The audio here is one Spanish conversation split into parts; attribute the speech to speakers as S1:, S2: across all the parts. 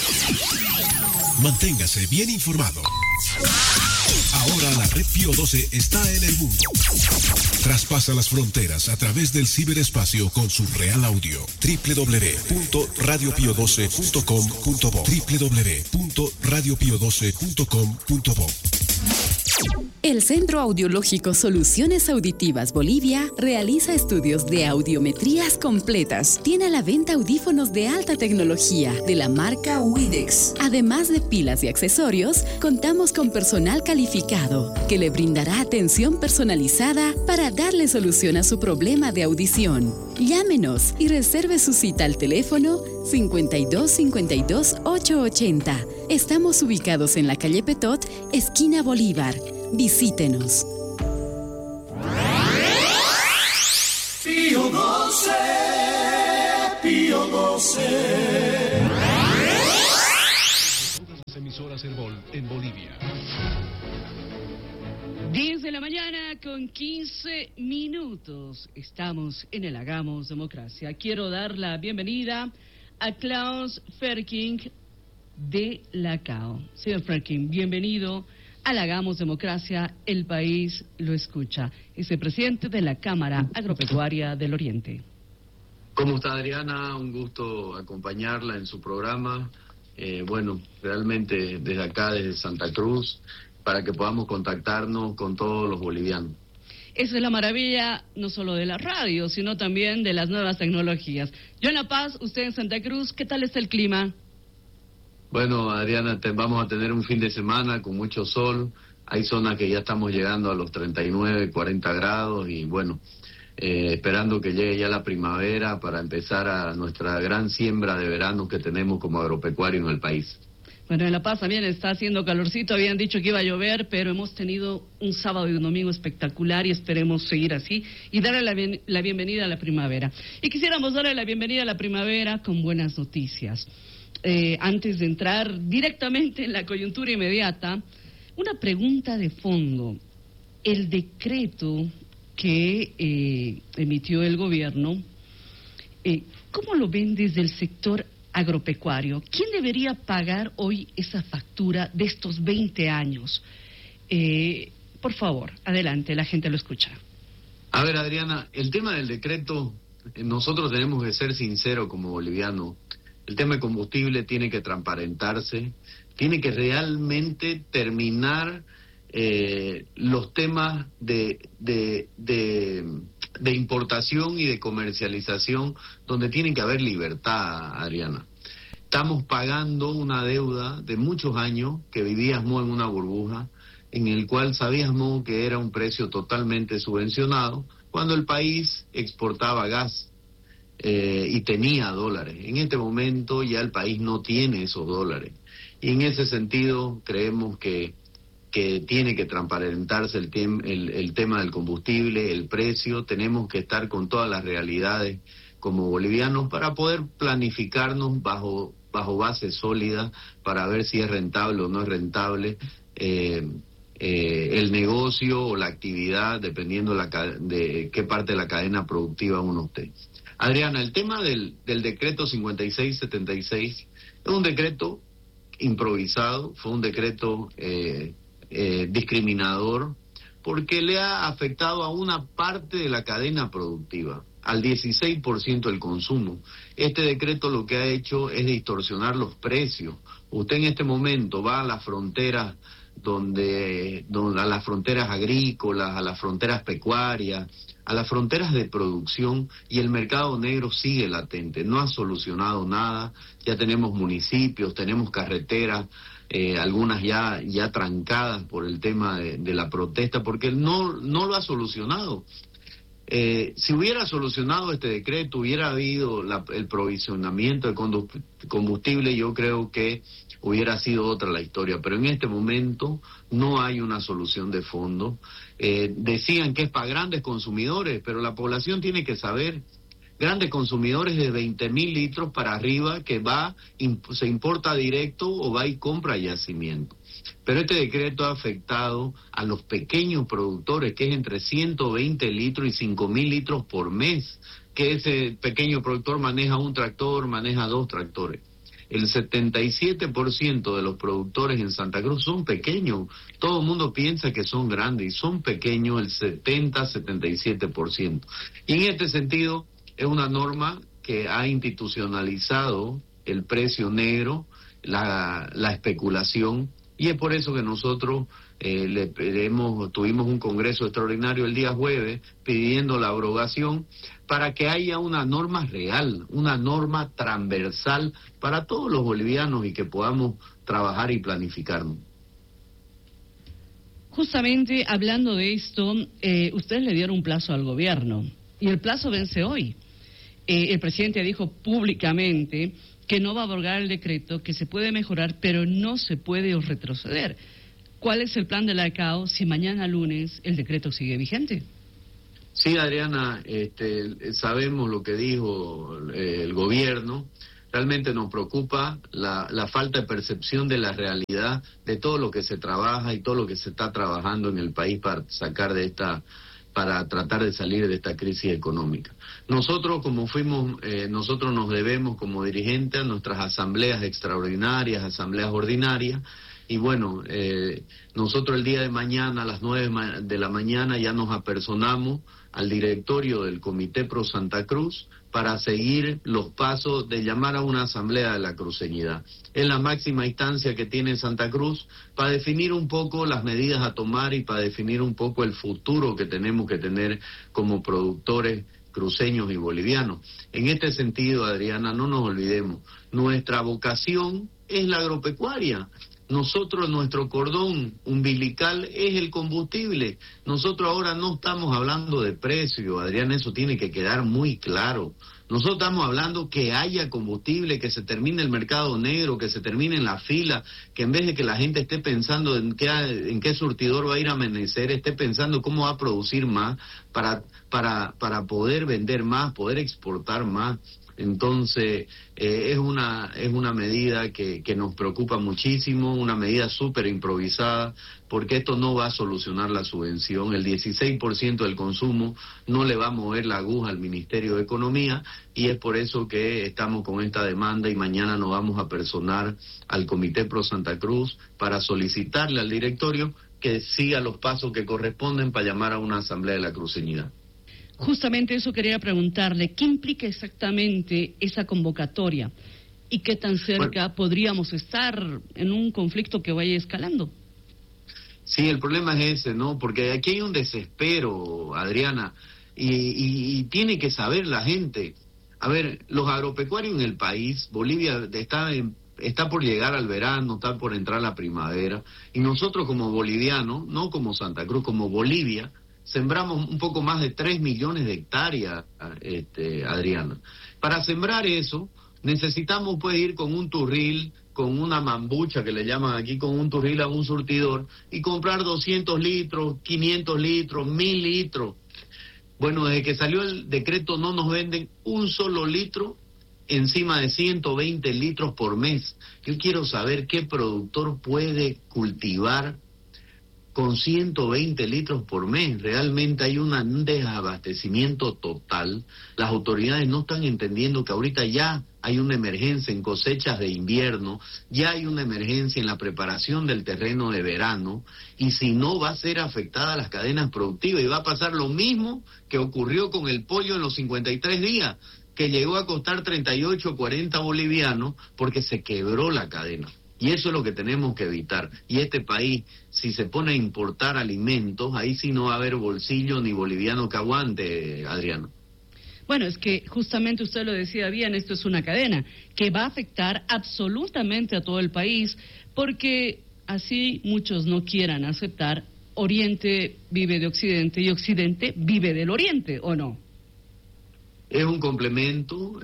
S1: Manténgase bien informado. Ahora la red Pío 12 está en el mundo. Traspasa las fronteras a través del ciberespacio con su real audio. www.radiopio12.com.bo www.radiopio12.com.bo.
S2: El Centro Audiológico Soluciones Auditivas Bolivia realiza estudios de audiometrías completas. Tiene a la venta audífonos de alta tecnología de la marca Widex. Además de pilas y accesorios, contamos con personal calificado que le brindará atención personalizada para darle solución a su problema de audición. Llámenos y reserve su cita al teléfono 52 52 880. Estamos ubicados en la calle Petot, esquina Bolívar. Visítenos.
S3: Pío 12, Pío 12.
S1: Todas las emisoras Herbol en Bolivia.
S4: 10 de la mañana con 15 minutos. Estamos en el Hagamos Democracia. Quiero dar la bienvenida a Klaus Ferking de la CAO. Señor Ferking, bienvenido al Hagamos Democracia, el país lo escucha. Es el presidente de la Cámara Agropecuaria del Oriente.
S5: ¿Cómo está, Adriana? Un gusto acompañarla en su programa. Realmente desde acá, desde Santa Cruz, para que podamos contactarnos con todos los bolivianos.
S4: Esa es la maravilla, no solo de la radio, sino también de las nuevas tecnologías. Yo en La Paz, usted en Santa Cruz, ¿qué tal está el clima?
S5: Bueno, Adriana, vamos a tener un fin de semana con mucho sol. Hay zonas que ya estamos llegando a los 39, 40 grados y esperando que llegue ya la primavera para empezar a nuestra gran siembra de verano que tenemos como agropecuario en el país.
S4: Bueno, en La Paz también está haciendo calorcito, habían dicho que iba a llover, pero hemos tenido un sábado y un domingo espectacular y esperemos seguir así y darle la bienvenida a la primavera. Y quisiéramos darle la bienvenida a la primavera con buenas noticias. Antes de entrar directamente en la coyuntura inmediata, una pregunta de fondo. El decreto que emitió el gobierno, ¿cómo lo ven desde el sector agropecuario? ¿Quién debería pagar hoy esa factura de estos 20 años? Por favor, adelante, la gente lo escucha.
S5: A ver, Adriana, el tema del decreto, nosotros tenemos que ser sinceros como bolivianos. El tema de combustible tiene que transparentarse, tiene que realmente terminar los temas de importación y de comercialización, donde tiene que haber libertad, Adriana. Estamos pagando una deuda de muchos años que vivíamos en una burbuja, en el cual sabíamos que era un precio totalmente subvencionado, cuando el país exportaba gas. Y tenía dólares. En este momento ya el país no tiene esos dólares. Y en ese sentido creemos que tiene que transparentarse el tema del combustible, el precio. Tenemos que estar con todas las realidades como bolivianos para poder planificarnos bajo bases sólidas para ver si es rentable o no es rentable el negocio o la actividad, dependiendo de qué parte de la cadena productiva uno esté. Adriana, el tema del decreto 5676 es un decreto improvisado, fue un decreto discriminador, porque le ha afectado a una parte de la cadena productiva, al 16% del consumo. Este decreto lo que ha hecho es distorsionar los precios. Usted en este momento va a las fronteras, donde a las fronteras agrícolas, a las fronteras pecuarias, a las fronteras de producción, y el mercado negro sigue latente, no ha solucionado nada. Ya tenemos municipios, tenemos carreteras, algunas ya trancadas por el tema de la protesta, porque no lo ha solucionado. Si hubiera solucionado este decreto, hubiera habido el provisionamiento de combustible, yo creo que hubiera sido otra la historia, pero en este momento no hay una solución de fondo. Decían que es para grandes consumidores, pero la población tiene que saber, grandes consumidores de 20.000 litros para arriba, que se importa directo o va y compra yacimiento. Pero este decreto ha afectado a los pequeños productores, que es entre 120 litros y 5.000 litros por mes, que ese pequeño productor maneja un tractor, maneja 2 tractores. El 77% de los productores en Santa Cruz son pequeños. Todo el mundo piensa que son grandes y son pequeños, el 70-77%. Y en este sentido es una norma que ha institucionalizado el precio negro, la especulación, y es por eso que nosotros tuvimos un congreso extraordinario el día jueves pidiendo la abrogación para que haya una norma real, una norma transversal para todos los bolivianos y que podamos trabajar y planificarnos.
S4: Justamente hablando de esto, ustedes le dieron un plazo al gobierno y el plazo vence hoy. El presidente dijo públicamente que no va a abrogar el decreto, que se puede mejorar, pero no se puede retroceder. ¿Cuál es el plan de la CAO si mañana lunes el decreto sigue vigente?
S5: Sí, Adriana, sabemos lo que dijo el gobierno. Realmente nos preocupa la falta de percepción de la realidad de todo lo que se trabaja y todo lo que se está trabajando en el país para tratar de salir de esta crisis económica. Nosotros nosotros nos debemos como dirigentes a nuestras asambleas extraordinarias, asambleas ordinarias, y bueno, nosotros el día de mañana a las 9 de la mañana ya nos apersonamos al directorio del Comité Pro Santa Cruz para seguir los pasos de llamar a una asamblea de la cruceñidad. Es la máxima instancia que tiene Santa Cruz para definir un poco las medidas a tomar y para definir un poco el futuro que tenemos que tener como productores cruceños y bolivianos. En este sentido, Adriana, no nos olvidemos, nuestra vocación es la agropecuaria. Nosotros, nuestro cordón umbilical es el combustible. Nosotros ahora no estamos hablando de precio, Adrián, eso tiene que quedar muy claro. Nosotros estamos hablando que haya combustible, que se termine el mercado negro, que se termine en la fila, que en vez de que la gente esté pensando en qué surtidor va a ir a amanecer, esté pensando cómo va a producir más para poder vender más, poder exportar más. Entonces, es una medida que nos preocupa muchísimo, una medida súper improvisada, porque esto no va a solucionar la subvención. El 16% del consumo no le va a mover la aguja al Ministerio de Economía, y es por eso que estamos con esta demanda y mañana nos vamos a personar al Comité Pro Santa Cruz para solicitarle al directorio que siga los pasos que corresponden para llamar a una asamblea de la cruceñidad.
S4: Justamente eso quería preguntarle, ¿qué implica exactamente esa convocatoria? ¿Y qué tan cerca podríamos estar en un conflicto que vaya escalando?
S5: Sí, el problema es ese, ¿no? Porque aquí hay un desespero, Adriana, y tiene que saber la gente. A ver, los agropecuarios en el país, Bolivia está por llegar al verano, está por entrar la primavera, y nosotros como bolivianos, no como Santa Cruz, como Bolivia, sembramos un poco más de 3 millones de hectáreas, Adriana. Para sembrar eso, necesitamos pues ir con un turril, con una mambucha que le llaman aquí, con un turril a un surtidor, y comprar 200 litros, 500 litros, 1000 litros. Bueno, desde que salió el decreto no nos venden un solo litro, encima de 120 litros por mes. Yo quiero saber qué productor puede cultivar con 120 litros por mes. Realmente hay un desabastecimiento total. Las autoridades no están entendiendo que ahorita ya hay una emergencia en cosechas de invierno, ya hay una emergencia en la preparación del terreno de verano, y si no va a ser afectada las cadenas productivas, y va a pasar lo mismo que ocurrió con el pollo en los 53 días, que llegó a costar 38 o 40 bolivianos porque se quebró la cadena. Y eso es lo que tenemos que evitar. Y este país, si se pone a importar alimentos, ahí sí no va a haber bolsillo ni boliviano que aguante, Adriano.
S4: Bueno, es que justamente usted lo decía bien, esto es una cadena que va a afectar absolutamente a todo el país, porque así muchos no quieran aceptar, Oriente vive de Occidente y Occidente vive del Oriente, ¿o no?
S5: Es un complemento.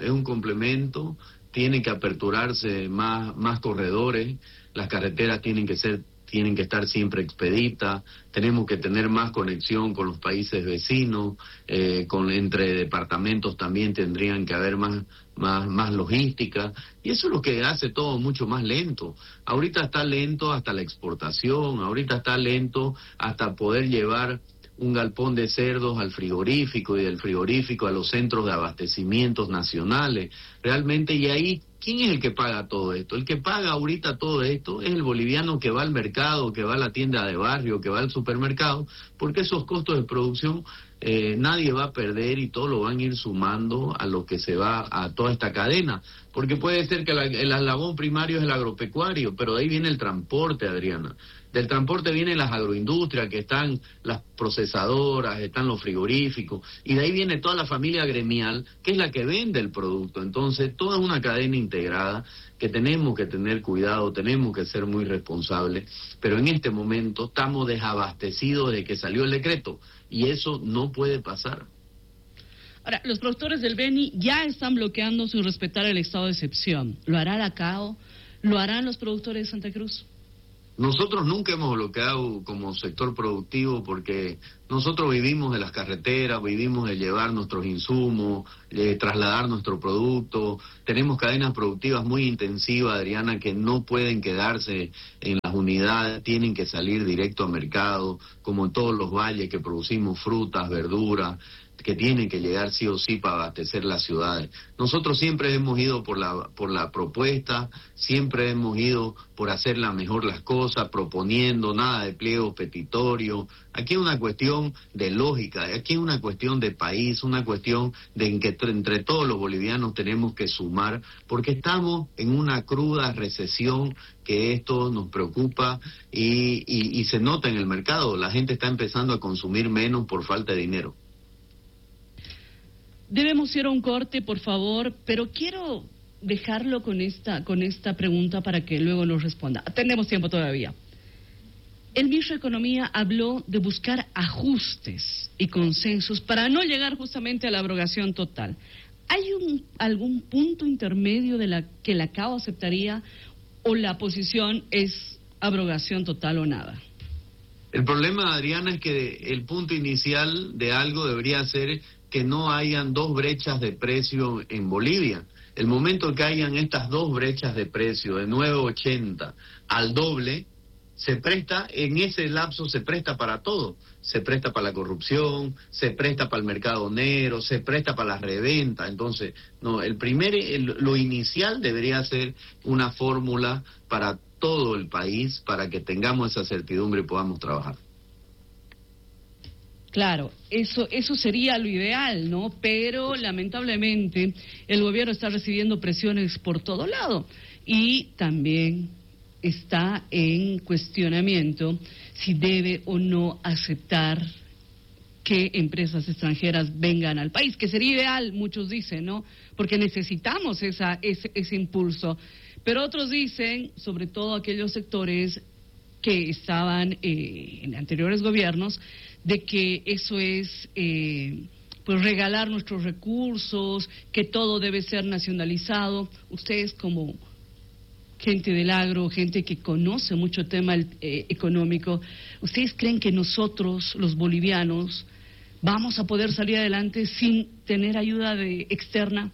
S5: Tienen que aperturarse más corredores, las carreteras tienen que estar siempre expeditas, tenemos que tener más conexión con los países vecinos, entre departamentos también tendrían que haber más logística, y eso es lo que hace todo mucho más lento. Ahorita está lento hasta la exportación, ahorita está lento hasta poder llevar un galpón de cerdos al frigorífico y del frigorífico a los centros de abastecimientos nacionales. Realmente, y ahí, ¿quién es el que paga todo esto? El que paga ahorita todo esto es el boliviano que va al mercado, que va a la tienda de barrio, que va al supermercado, porque esos costos de producción nadie va a perder y todo lo van a ir sumando a lo que se va a toda esta cadena. Porque puede ser que el eslabón primario es el agropecuario, pero de ahí viene el transporte, Adriana. Del transporte vienen las agroindustrias, que están las procesadoras, están los frigoríficos, y de ahí viene toda la familia gremial, que es la que vende el producto. Entonces, toda una cadena integrada que tenemos que tener cuidado, tenemos que ser muy responsables, pero en este momento estamos desabastecidos de que salió el decreto, y eso no puede pasar.
S4: Ahora, los productores del Beni ya están bloqueando sin respetar el estado de excepción. ¿Lo hará la CAO? ¿Lo harán los productores de Santa Cruz?
S5: Nosotros nunca hemos bloqueado como sector productivo porque nosotros vivimos de las carreteras, vivimos de llevar nuestros insumos, de trasladar nuestro producto. Tenemos cadenas productivas muy intensivas, Adriana, que no pueden quedarse en las unidades, tienen que salir directo a mercado, como en todos los valles que producimos frutas, verduras, que tienen que llegar sí o sí para abastecer las ciudades. Nosotros siempre hemos ido por la propuesta, siempre hemos ido por hacer mejor las cosas, proponiendo nada de pliegos petitorios. Aquí es una cuestión de lógica, aquí es una cuestión de país, una cuestión de en que entre todos los bolivianos tenemos que sumar, porque estamos en una cruda recesión que esto nos preocupa y se nota en el mercado. La gente está empezando a consumir menos por falta de dinero.
S4: Debemos ir a un corte, por favor, pero quiero dejarlo con esta pregunta para que luego nos responda. Tenemos tiempo todavía. El ministro de Economía habló de buscar ajustes y consensos para no llegar justamente a la abrogación total. ¿Hay algún punto intermedio de que la CAO aceptaría o la posición es abrogación total o nada?
S5: El problema, Adriana, es que el punto inicial de algo debería ser que no hayan dos brechas de precio en Bolivia. El momento que hayan estas dos brechas de precio de 9.80 al doble, se presta, en ese lapso se presta para todo. Se presta para la corrupción, se presta para el mercado negro, se presta para la reventa. Entonces, no, lo inicial debería ser una fórmula para todo el país, para que tengamos esa certidumbre y podamos trabajar.
S4: Claro, eso sería lo ideal, ¿no? Pero lamentablemente el gobierno está recibiendo presiones por todo lado y también está en cuestionamiento si debe o no aceptar que empresas extranjeras vengan al país, que sería ideal, muchos dicen, ¿no? Porque necesitamos ese impulso. Pero otros dicen, sobre todo aquellos sectores que estaban en anteriores gobiernos, de que eso es pues regalar nuestros recursos, que todo debe ser nacionalizado. Ustedes como gente del agro, gente que conoce mucho tema económico, ¿ustedes creen que nosotros, los bolivianos, vamos a poder salir adelante sin tener ayuda externa?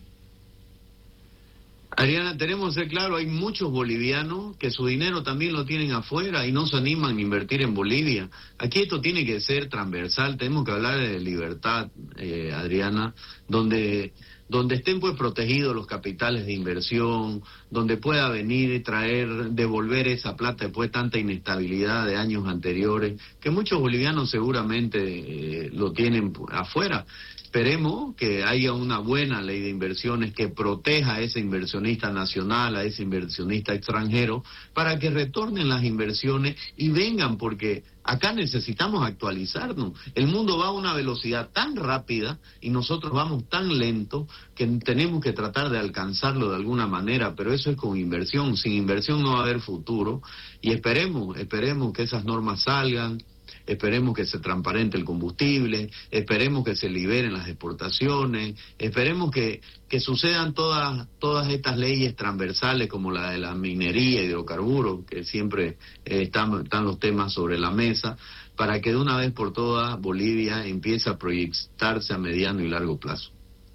S5: Adriana, tenemos que ser claro, hay muchos bolivianos que su dinero también lo tienen afuera y no se animan a invertir en Bolivia. Aquí esto tiene que ser transversal, tenemos que hablar de libertad, Adriana, donde estén pues protegidos los capitales de inversión, donde pueda venir y devolver esa plata después de tanta inestabilidad de años anteriores, que muchos bolivianos seguramente lo tienen afuera. Esperemos que haya una buena ley de inversiones que proteja a ese inversionista nacional, a ese inversionista extranjero, para que retornen las inversiones y vengan, porque acá necesitamos actualizarnos. El mundo va a una velocidad tan rápida y nosotros vamos tan lento que tenemos que tratar de alcanzarlo de alguna manera, pero eso es con inversión. Sin inversión no va a haber futuro y esperemos que esas normas salgan. Esperemos que se transparente el combustible, esperemos que se liberen las exportaciones, esperemos que sucedan todas estas leyes transversales como la de la minería, hidrocarburos, que siempre están los temas sobre la mesa, para que de una vez por todas Bolivia empiece a proyectarse a mediano y largo plazo.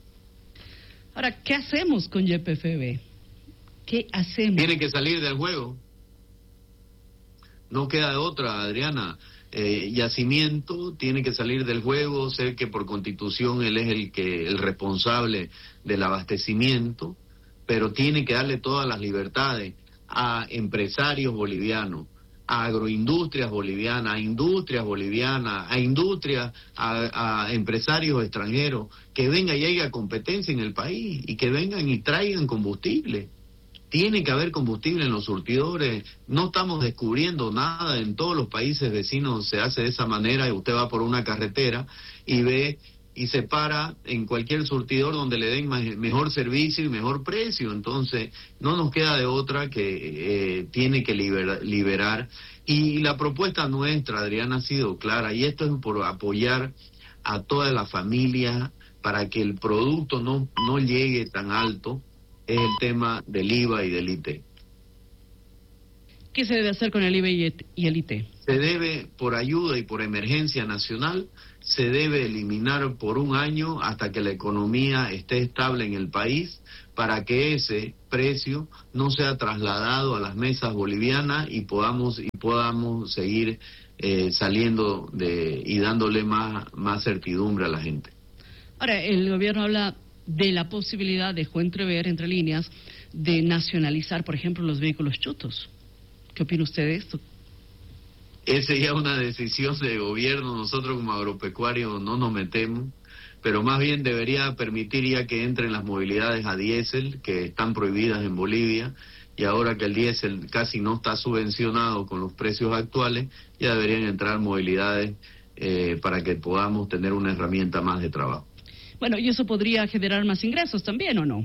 S4: Ahora, ¿qué hacemos con YPFB? ¿Qué hacemos?
S5: Tiene que salir del juego. No queda de otra, Adriana. yacimiento, tiene que salir del juego. Sé que por constitución él es el responsable del abastecimiento, pero tiene que darle todas las libertades a empresarios bolivianos, a agroindustrias bolivianas, a industrias bolivianas, a empresarios extranjeros, que venga y haya competencia en el país y que vengan y traigan combustible. Tiene que haber combustible en los surtidores. No estamos descubriendo nada. En todos los países vecinos se hace de esa manera. Usted va por una carretera y ve y se para en cualquier surtidor donde le den mejor servicio y mejor precio. Entonces no nos queda de otra que tiene que liberar. Y la propuesta nuestra, Adriana, ha sido clara, y esto es por apoyar a toda la familia para que el producto no llegue tan alto. Es el tema del IVA y del IT.
S4: ¿Qué se debe hacer con el IVA y el IT?
S5: Se debe, por ayuda y por emergencia nacional, se debe eliminar por un año hasta que la economía esté estable en el país, para que ese precio no sea trasladado a las mesas bolivianas y podamos seguir saliendo y dándole más certidumbre a la gente.
S4: Ahora, el gobierno habla de la posibilidad, dejó entrever entre líneas, de nacionalizar, por ejemplo, los vehículos chutos. ¿Qué opina usted de esto?
S5: Esa ya es una decisión de gobierno. Nosotros como agropecuarios no nos metemos, pero más bien debería permitir ya que entren las movilidades a diésel, que están prohibidas en Bolivia, y ahora que el diésel casi no está subvencionado con los precios actuales, ya deberían entrar movilidades para que podamos tener una herramienta más de trabajo.
S4: Bueno, ¿y eso podría generar más ingresos también o no?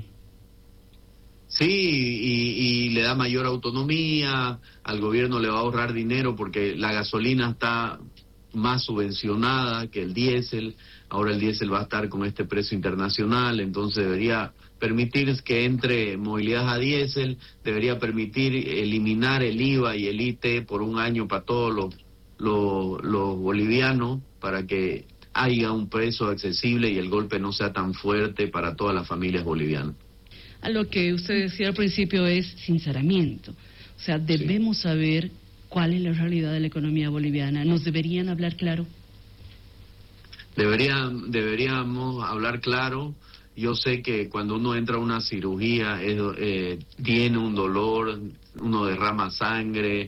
S5: Sí, y le da mayor autonomía, al gobierno le va a ahorrar dinero porque la gasolina está más subvencionada que el diésel. Ahora el diésel va a estar con este precio internacional, entonces debería permitir que entre movilidad a diésel, debería permitir eliminar el IVA y el IT por un año para todos los bolivianos, para que haya un precio accesible y el golpe no sea tan fuerte para todas las familias bolivianas.
S4: A lo que usted decía al principio es sinceramiento. O sea, debemos saber cuál es la realidad de la economía boliviana. ¿Nos deberían hablar claro?
S5: Deberíamos hablar claro. Yo sé que cuando uno entra a una cirugía tiene un dolor, uno derrama sangre,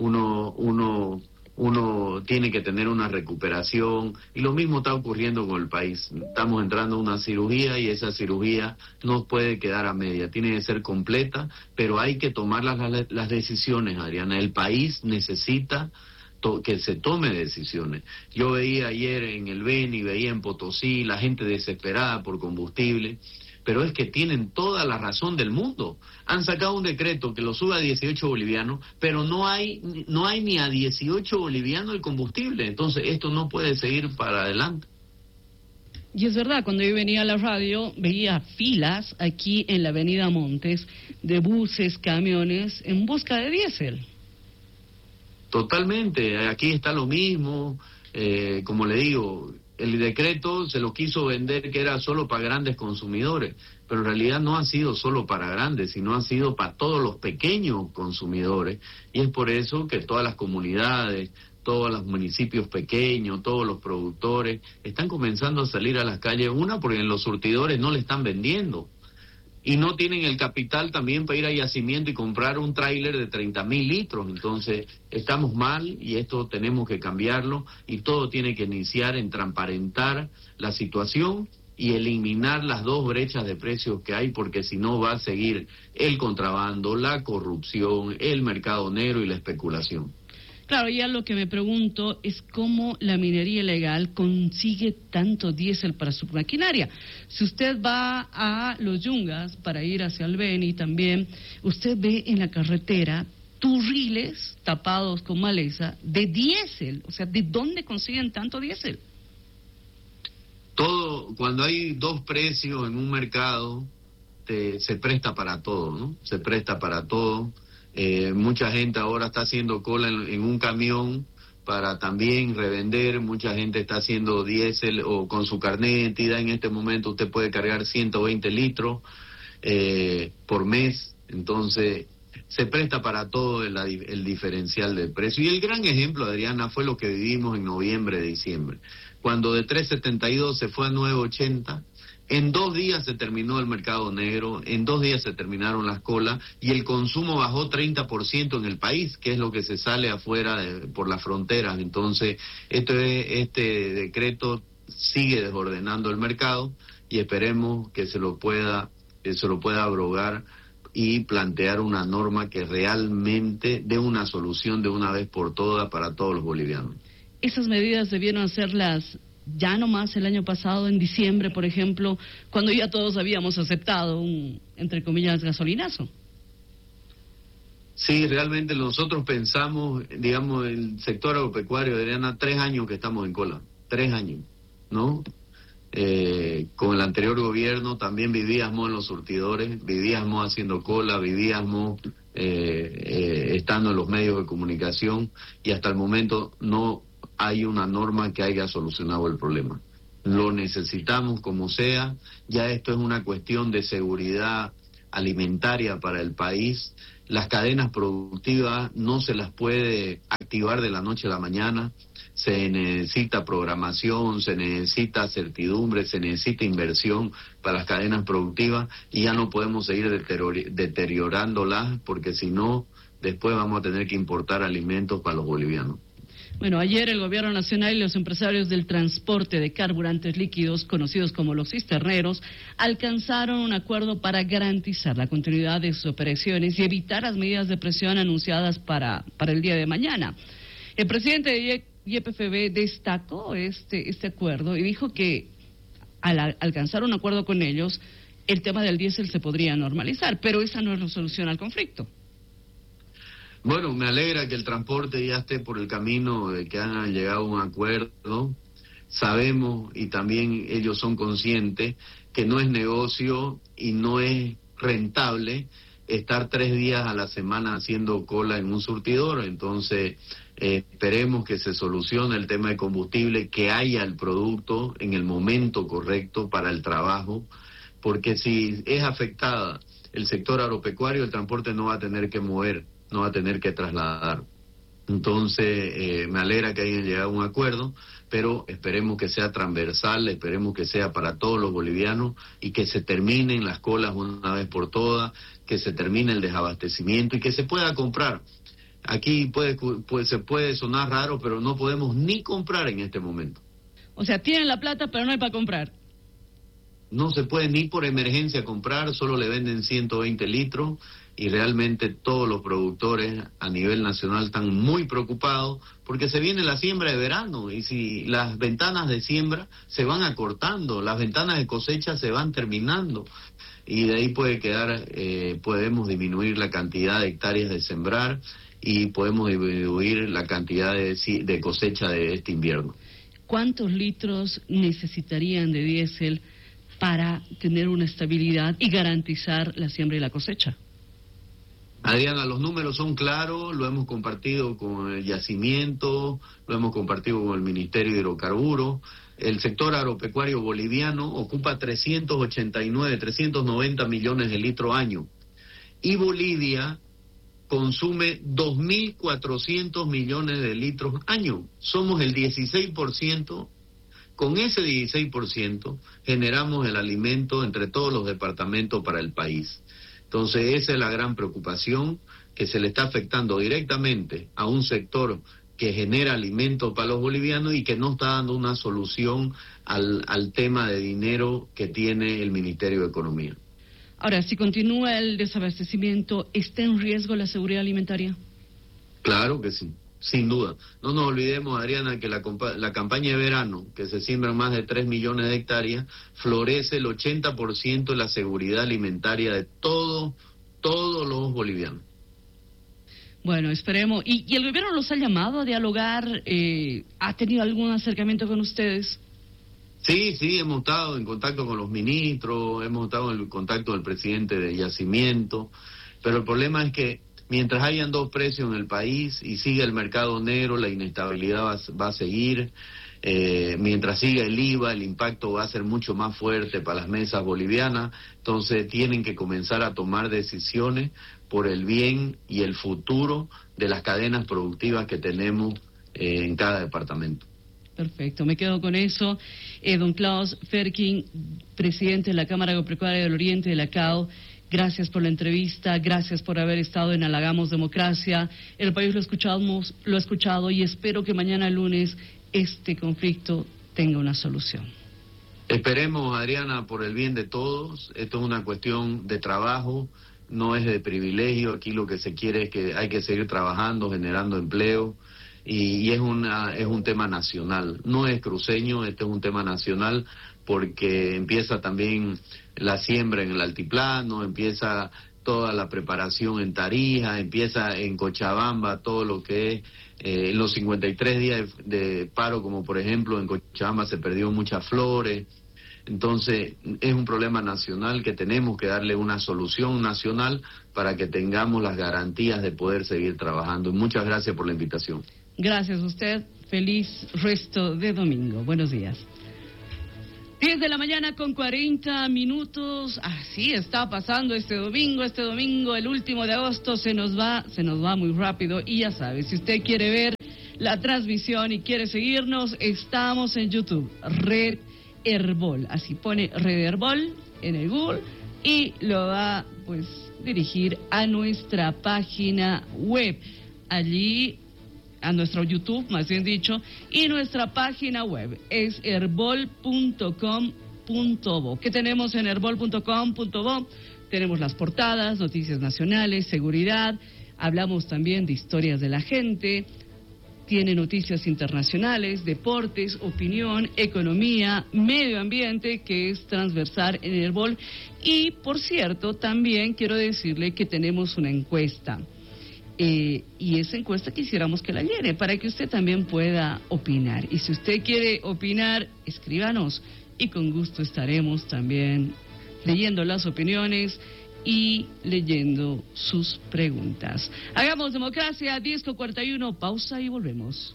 S5: uno tiene que tener una recuperación, y lo mismo está ocurriendo con el país. Estamos entrando a una cirugía y esa cirugía no puede quedar a media, tiene que ser completa, pero hay que tomar las decisiones, Adriana. El país necesita que se tome decisiones. Yo veía ayer en el Beni, veía en Potosí, la gente desesperada por combustible, pero es que tienen toda la razón del mundo. Han sacado un decreto que lo sube a 18 bolivianos, pero no hay ni a 18 bolivianos el combustible. Entonces esto no puede seguir para adelante.
S4: Y es verdad, cuando yo venía a la radio, veía filas aquí en la avenida Montes de buses, camiones, en busca de diésel.
S5: Totalmente, aquí está lo mismo. Como le digo, el decreto se lo quiso vender que era solo para grandes consumidores, pero en realidad no ha sido solo para grandes, sino ha sido para todos los pequeños consumidores, y es por eso que todas las comunidades, todos los municipios pequeños, todos los productores están comenzando a salir a las calles, porque en los surtidores no le están vendiendo, y no tienen el capital también para ir a yacimiento y comprar un tráiler de 30.000 litros. Entonces estamos mal y esto tenemos que cambiarlo, y todo tiene que iniciar en transparentar la situación y eliminar las dos brechas de precios que hay, porque si no va a seguir el contrabando, la corrupción, el mercado negro y la especulación.
S4: Claro, ya lo que me pregunto es cómo la minería ilegal consigue tanto diésel para su maquinaria. Si usted va a Los Yungas para ir hacia el Beni también, usted ve en la carretera turriles tapados con maleza de diésel. O sea, ¿de dónde consiguen tanto diésel?
S5: Todo, cuando hay dos precios en un mercado, se presta para todo, ¿no? Se presta para todo. Mucha gente ahora está haciendo cola en un camión para también revender. Mucha gente está haciendo diésel, o con su carnet de identidad en este momento usted puede cargar 120 litros por mes. Entonces se presta para todo el diferencial del precio. Y el gran ejemplo, Adriana, fue lo que vivimos en noviembre, diciembre, cuando de 3.72 se fue a 9.80. En 2 días se terminó el mercado negro, en 2 días se terminaron las colas y el consumo bajó 30% en el país, que es lo que se sale afuera por las fronteras. Entonces, este decreto sigue desordenando el mercado y esperemos que se lo pueda abrogar y plantear una norma que realmente dé una solución de una vez por todas para todos los bolivianos.
S4: Esas medidas debieron hacerlas ya nomás el año pasado, en diciembre, por ejemplo, cuando ya todos habíamos aceptado un, entre comillas, gasolinazo.
S5: Sí, realmente nosotros pensamos, digamos, el sector agropecuario, Adriana, 3 años que estamos en cola, 3 años, ¿no? Con el anterior gobierno también vivíamos en los surtidores, vivíamos haciendo cola, vivíamos estando en los medios de comunicación y hasta el momento no hay una norma que haya solucionado el problema. Lo necesitamos como sea, ya esto es una cuestión de seguridad alimentaria para el país. Las cadenas productivas no se las puede activar de la noche a la mañana, se necesita programación, se necesita certidumbre, se necesita inversión para las cadenas productivas y ya no podemos seguir deteriorándolas porque si no, después vamos a tener que importar alimentos para los bolivianos.
S4: Bueno, ayer el Gobierno Nacional y los empresarios del transporte de carburantes líquidos, conocidos como los cisterneros, alcanzaron un acuerdo para garantizar la continuidad de sus operaciones y evitar las medidas de presión anunciadas para el día de mañana. El presidente de YPFB destacó este acuerdo y dijo que al alcanzar un acuerdo con ellos, el tema del diésel se podría normalizar, pero esa no es la solución al conflicto.
S5: Bueno, me alegra que el transporte ya esté por el camino de que han llegado a un acuerdo. Sabemos, y también ellos son conscientes, que no es negocio y no es rentable estar 3 días a la semana haciendo cola en un surtidor. Entonces, esperemos que se solucione el tema de combustible, que haya el producto en el momento correcto para el trabajo, porque si es afectada el sector agropecuario, el transporte no va a tener que mover, no va a tener que trasladar. Entonces, me alegra que hayan llegado a un acuerdo, pero esperemos que sea transversal, esperemos que sea para todos los bolivianos y que se terminen las colas una vez por todas, que se termine el desabastecimiento y que se pueda comprar. Aquí se puede sonar raro, pero no podemos ni comprar en este momento.
S4: O sea, tienen la plata, pero no hay para comprar.
S5: No se puede ni por emergencia comprar, solo le venden 120 litros y realmente todos los productores a nivel nacional están muy preocupados porque se viene la siembra de verano y si las ventanas de siembra se van acortando, las ventanas de cosecha se van terminando y de ahí podemos disminuir la cantidad de hectáreas de sembrar y podemos disminuir la cantidad de cosecha de este invierno.
S4: ¿Cuántos litros necesitarían de diésel para tener una estabilidad y garantizar la siembra y la cosecha?
S5: Adriana, los números son claros, lo hemos compartido con el yacimiento, lo hemos compartido con el Ministerio de Hidrocarburos. El sector agropecuario boliviano ocupa 390 millones de litros año y Bolivia consume 2.400 millones de litros año. Somos el 16%. Con ese 16% generamos el alimento entre todos los departamentos para el país. Entonces esa es la gran preocupación, que se le está afectando directamente a un sector que genera alimentos para los bolivianos y que no está dando una solución al tema de dinero que tiene el Ministerio de Economía.
S4: Ahora, si continúa el desabastecimiento, ¿está en riesgo la seguridad alimentaria?
S5: Claro que sí. Sin duda. No nos olvidemos, Adriana, que la campaña de verano, que se siembran más de 3 millones de hectáreas, florece el 80% de la seguridad alimentaria de todos los bolivianos.
S4: Bueno, esperemos. ¿Y el gobierno los ha llamado a dialogar? ¿Ha tenido algún acercamiento con ustedes?
S5: Sí, hemos estado en contacto con los ministros, hemos estado en contacto con el presidente de Yacimiento, pero el problema es que mientras hayan 2 precios en el país y siga el mercado negro, la inestabilidad va a seguir. Mientras siga el IVA, el impacto va a ser mucho más fuerte para las mesas bolivianas. Entonces tienen que comenzar a tomar decisiones por el bien y el futuro de las cadenas productivas que tenemos en cada departamento.
S4: Perfecto, me quedo con eso. Don Klaus Ferkin, presidente de la Cámara Agropecuaria del Oriente de la CAO, gracias por la entrevista, gracias por haber estado en Hagamos Democracia. El país lo ha escuchado y espero que mañana lunes este conflicto tenga una solución.
S5: Esperemos, Adriana, por el bien de todos. Esto es una cuestión de trabajo, no es de privilegio. Aquí lo que se quiere es que hay que seguir trabajando, generando empleo. Y es un tema nacional, no es cruceño, este es un tema nacional porque empieza también la siembra en el altiplano, empieza toda la preparación en Tarija, empieza en Cochabamba todo lo que es los 53 días de paro, como por ejemplo en Cochabamba se perdió muchas flores. Entonces es un problema nacional que tenemos que darle una solución nacional para que tengamos las garantías de poder seguir trabajando. Y muchas gracias por la invitación.
S4: Gracias a usted. Feliz resto de domingo. Buenos días. 10 de la mañana con 40 minutos. Así está pasando este domingo. Este domingo, el último de agosto, se nos va muy rápido. Y ya sabe, si usted quiere ver la transmisión y quiere seguirnos, estamos en YouTube. Red Herbol. Así pone Red Herbol en el Google y lo va pues dirigir a nuestra página web. Allí, a nuestro YouTube, más bien dicho, y nuestra página web es herbol.com.bo. ¿Qué tenemos en herbol.com.bo? Tenemos las portadas, noticias nacionales, seguridad, hablamos también de historias de la gente, tiene noticias internacionales, deportes, opinión, economía, medio ambiente, que es transversal en Herbol. Y, por cierto, también quiero decirle que tenemos una encuesta. Y esa encuesta quisiéramos que la llene para que usted también pueda opinar. Y si usted quiere opinar, escríbanos y con gusto estaremos también leyendo las opiniones y leyendo sus preguntas. Hagamos Democracia, 10:41, pausa y volvemos.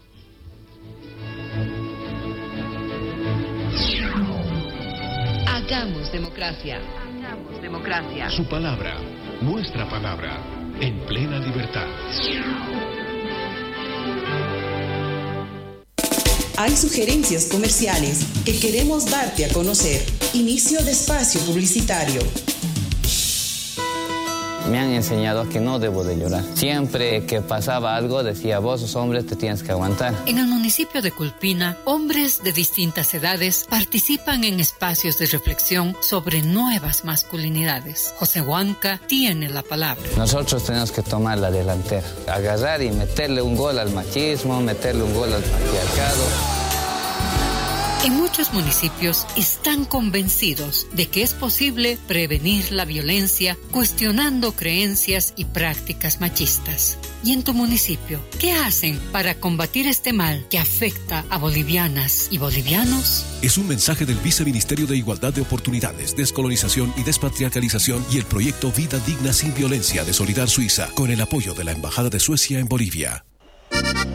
S2: Hagamos Democracia. Hagamos Democracia.
S1: Su palabra, nuestra palabra, en plena libertad.
S6: Hay sugerencias comerciales que queremos darte a conocer. Inicio de espacio publicitario.
S7: Me han enseñado que no debo de llorar. Siempre que pasaba algo decía, vos sos hombre, te tienes que aguantar.
S8: En el municipio de Culpina, hombres de distintas edades participan en espacios de reflexión sobre nuevas masculinidades. José Huanca tiene la palabra.
S7: Nosotros tenemos que tomar la delantera, agarrar y meterle un gol al machismo, meterle un gol al patriarcado.
S8: En muchos municipios están convencidos de que es posible prevenir la violencia cuestionando creencias y prácticas machistas. ¿Y en tu municipio, qué hacen para combatir este mal que afecta a bolivianas y bolivianos?
S1: Es un mensaje del Viceministerio de Igualdad de Oportunidades, Descolonización y Despatriarcalización y el proyecto Vida Digna Sin Violencia de Solidar Suiza, con el apoyo de la Embajada de Suecia en Bolivia.